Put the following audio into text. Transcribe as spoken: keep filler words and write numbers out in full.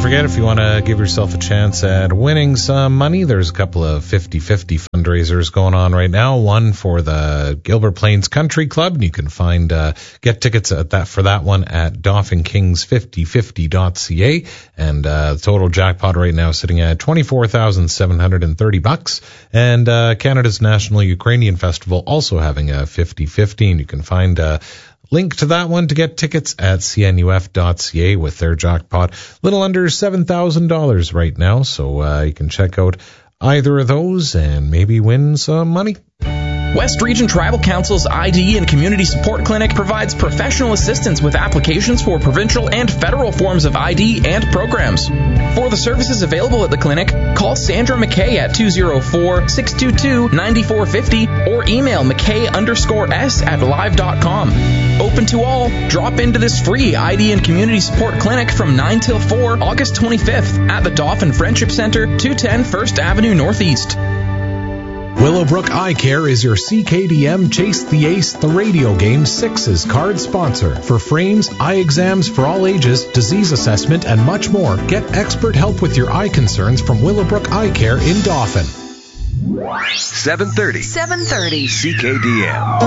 forget, if you want to give yourself a chance at winning some money, there's a couple of fifty-fifty fundraisers going on right now. One for the Gilbert Plains Country Club, and you can find uh, get tickets at that for that one at Dauphin Kings fifty fifty dot c a. And uh, the total jackpot right now is sitting at twenty-four thousand seven hundred thirty bucks. And uh, Canada's National Ukrainian Festival also having a fifty-fifty, and you can find uh, link to that one to get tickets at c n u f dot c a with their jackpot. Little under seven thousand dollars right now, so uh, you can check out either of those and maybe win some money. West Region Tribal Council's I D and Community Support Clinic provides professional assistance with applications for provincial and federal forms of I D and programs. For the services available at the clinic, call Sandra McKay at two oh four, six two two, nine four five oh or email McKay underscore S at live dot com. Open to all, drop into this free I D and Community Support Clinic from nine till four, August twenty-fifth at the Dauphin Friendship Center, two ten First Avenue Northeast. Willowbrook Eye Care is your C K D M Chase the Ace, the radio game Sixes card sponsor. For frames, eye exams for all ages, disease assessment, and much more, get expert help with your eye concerns from Willowbrook Eye Care in Dauphin. seven thirty. seven thirty. C K D M.